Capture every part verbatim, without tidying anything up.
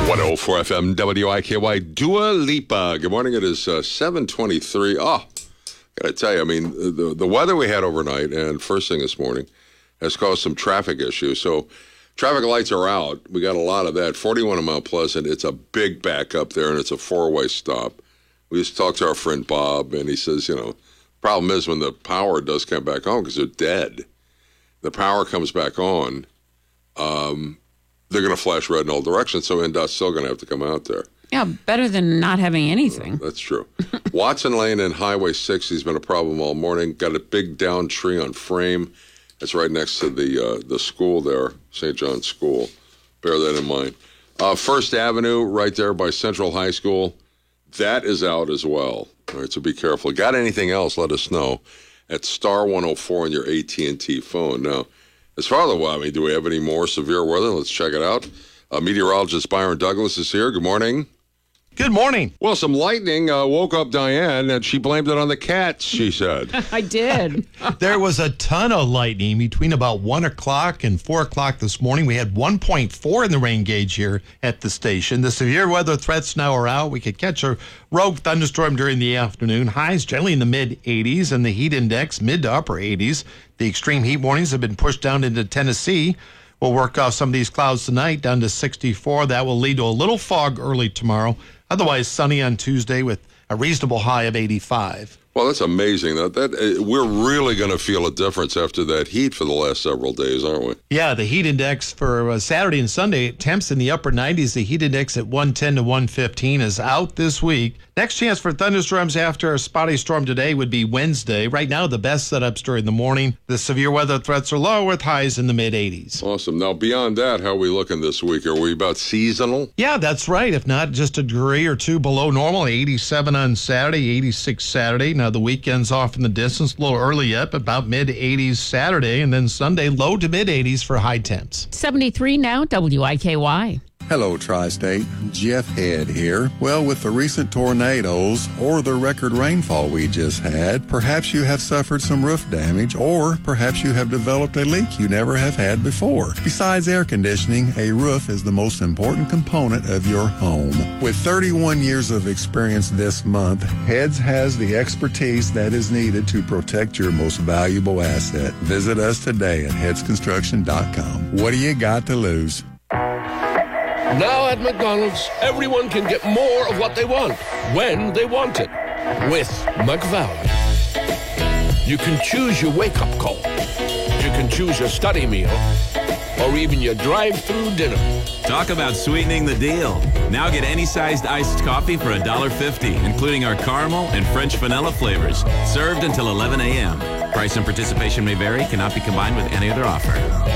one oh four F M W I K Y, Dua Lipa. Good morning. It is uh, seven twenty-three. Oh, gotta tell you, I mean, the, the weather we had overnight and first thing this morning has caused some traffic issues. So traffic lights are out. We got a lot of that. forty-one in Mount Pleasant. It's a big backup there, and it's a four-way stop. We just talked to our friend Bob, and he says, you know, problem is when the power does come back on, because they're dead, the power comes back on, um, they're going to flash red in all directions, so N D O T's still going to have to come out there. Yeah, better than not having anything. Uh, that's true. Watson Lane and Highway sixty has been a problem all morning. Got a big down tree on Frame. It's right next to the uh, the school there, Saint John's School. Bear that in mind. Uh, First Avenue, right there by Central High School, that is out as well. All right, so be careful. Got anything else, let us know at star one oh four on your A T and T phone. Now, as far as the weather, I mean, do we have any more severe weather? Let's check it out. Uh, meteorologist Byron Douglas is here. Good morning. Good morning. Well, some lightning uh, woke up Diane, and she blamed it on the cats, she said. I did. There was a ton of lightning between about one o'clock and four o'clock this morning. We had one point four in the rain gauge here at the station. The severe weather threats now are out. We could catch a rogue thunderstorm during the afternoon. Highs generally in the mid eighties, and the heat index mid to upper eighties. The extreme heat warnings have been pushed down into Tennessee. We'll work off some of these clouds tonight down to sixty-four. That will lead to a little fog early tomorrow. Otherwise, sunny on Tuesday with a reasonable high of eighty-five. Well, that's amazing. That that uh, we're really going to feel a difference after that heat for the last several days, aren't we? Yeah, the heat index for uh, Saturday and Sunday, temps in the upper nineties. The heat index at one ten to one fifteen is out this week. Next chance for thunderstorms after a spotty storm today would be Wednesday. Right now, the best setups during the morning. The severe weather threats are low with highs in the mid eighties. Awesome. Now, beyond that, how are we looking this week? Are we about seasonal? Yeah, that's right. If not, just a degree or two below normal. eighty-seven on Saturday, eighty-six Saturday. Now, the weekend's off in the distance, a little early yet, but about mid eighties Saturday, and then Sunday, low to mid eighties for high temps. seventy-three now, W I K Y. Hello, Tri-State. Jeff Head here. Well, with the recent tornadoes or the record rainfall we just had, perhaps you have suffered some roof damage, or perhaps you have developed a leak you never have had before. Besides air conditioning, a roof is the most important component of your home. With thirty-one years of experience this month, Heads has the expertise that is needed to protect your most valuable asset. Visit us today at heads construction dot com. What do you got to lose? Now at McDonald's, everyone can get more of what they want, when they want it, with McValue. You can choose your wake-up call. You can choose your study meal, or even your drive-through dinner. Talk about sweetening the deal. Now get any sized iced coffee for one dollar fifty, including our caramel and French vanilla flavors, served until eleven a.m. Price and participation may vary, cannot be combined with any other offer.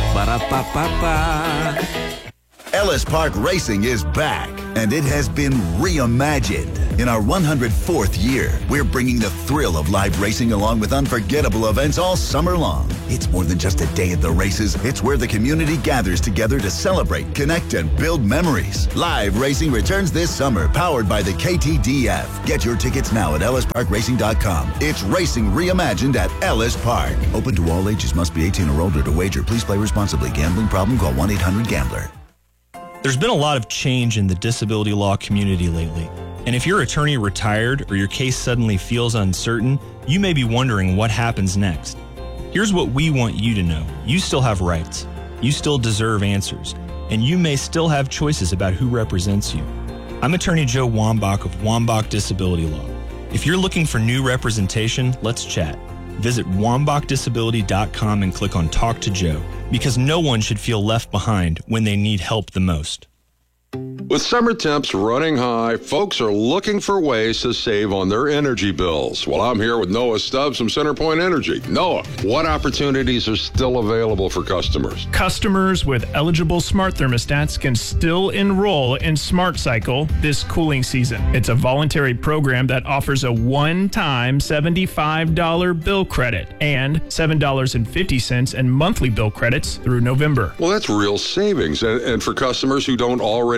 Ba-da-ba-ba-ba. Ellis Park Racing is back, and it has been reimagined. In our one hundred fourth year, we're bringing the thrill of live racing along with unforgettable events all summer long. It's more than just a day at the races. It's where the community gathers together to celebrate, connect, and build memories. Live racing returns this summer, powered by the K T D F. Get your tickets now at ellis park racing dot com. It's racing reimagined at Ellis Park. Open to all ages. Must be eighteen or older to wager. Please play responsibly. Gambling problem? Call one eight hundred gambler. There's been a lot of change in the disability law community lately. And if your attorney retired or your case suddenly feels uncertain, you may be wondering what happens next. Here's what we want you to know. You still have rights. You still deserve answers. And you may still have choices about who represents you. I'm Attorney Joe Wambach of Wambach Disability Law. If you're looking for new representation, let's chat. Visit wambach disability dot com and click on Talk to Joe, because no one should feel left behind when they need help the most. With summer temps running high, folks are looking for ways to save on their energy bills. Well, I'm here with Noah Stubbs from CenterPoint Energy. Noah, what opportunities are still available for customers? Customers with eligible smart thermostats can still enroll in Smart Cycle this cooling season. It's a voluntary program that offers a one-time seventy-five dollars bill credit and seven dollars and fifty cents in monthly bill credits through November. Well, that's real savings. And, and for customers who don't already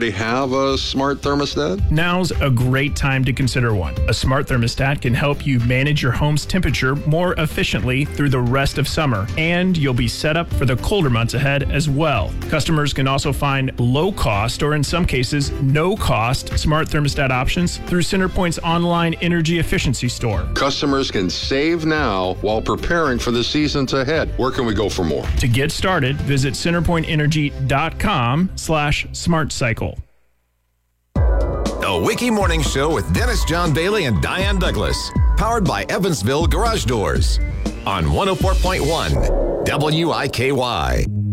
already have a smart thermostat? Now's a great time to consider one. A smart thermostat can help you manage your home's temperature more efficiently through the rest of summer, and you'll be set up for the colder months ahead as well. Customers can also find low-cost, or in some cases, no-cost smart thermostat options through CenterPoint's online energy efficiency store. Customers can save now while preparing for the seasons ahead. Where can we go for more? To get started, visit centerpointenergy.com slash smart cycle. The Wiki Morning Show with Dennis John Bailey and Diane Douglas. Powered by Evansville Garage Doors. On one oh four point one W I K Y.